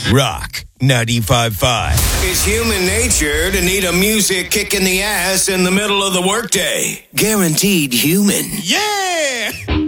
Rock 95.5. It's human nature to need a music kick in the ass in the middle of the workday. Guaranteed human. Yeah!